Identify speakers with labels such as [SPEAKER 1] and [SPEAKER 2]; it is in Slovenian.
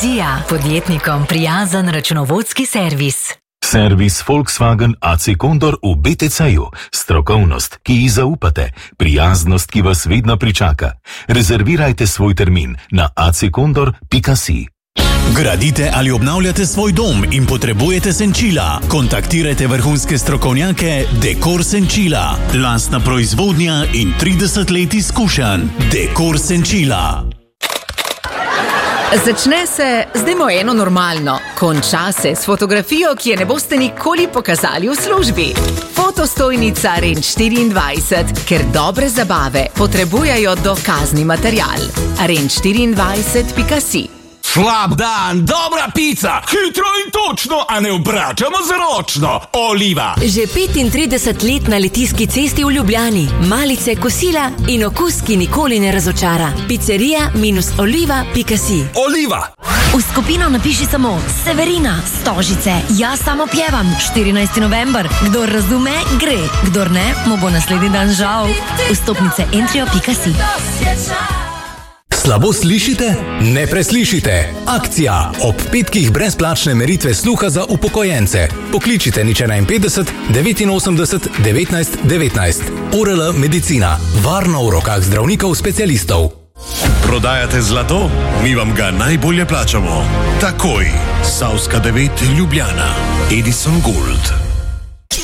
[SPEAKER 1] Vizija, podjetnikom prijazen računovodski servis.
[SPEAKER 2] Servis Volkswagen AC Condor v BTC-ju. Strokovnost, ki ji zaupate. Prijaznost, ki vas vedno pričaka. Rezervirajte svoj termin na accondor.si.
[SPEAKER 3] Gradite ali obnavljate svoj dom in potrebujete senčila? Kontaktirajte vrhunske strokovnjake Dekor Senčila. Lastna proizvodnja in 30 let izkušenj. Dekor Senčila.
[SPEAKER 4] Začne se, zdajmo eno normalno, konča se s fotografijo, ki je ne boste nikoli pokazali v službi. Fotostojnica Range 24, ker dobre zabave potrebujejo dokazni material. Range24.si.
[SPEAKER 5] Slab dan, dobra pica, hitro in točno, a ne obračamo z ročno. Oliva.
[SPEAKER 6] Že 35 let na Litijski cesti v Ljubljani. Malice, kosila in okus, ki nikoli ne razočara. Pizzeria-oliva.si.
[SPEAKER 5] Oliva.
[SPEAKER 7] V skupino napiši samo Severina, Stožice, jaz samo pjevam. 14. november. Kdor razume, gre. Kdor ne, mu bo naslednji dan žal. Vstopnice entrio.si.
[SPEAKER 3] Slabo slišite? Ne preslišite. Akcija. Ob petkih brezplačne meritve sluha za upokojence. Pokličite nič 51 89 19 19. ORL Medicina. Varno v rokah zdravnikov specialistov.
[SPEAKER 8] Prodajate zlato? Mi vam ga najbolje plačamo. Takoj. Savska 9 Ljubljana. Edison Gold.